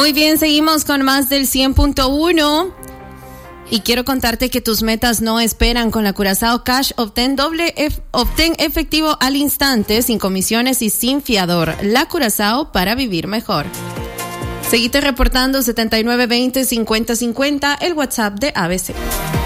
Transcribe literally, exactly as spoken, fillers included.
Muy bien, seguimos con más del cien punto uno. Y quiero contarte que tus metas no esperan. Con la Curazao Cash obtén doble F, obtén efectivo al instante, sin comisiones y sin fiador. La Curazao para vivir mejor. Seguite reportando setenta y nueve veinte cincuenta cincuenta, el WhatsApp de A B C.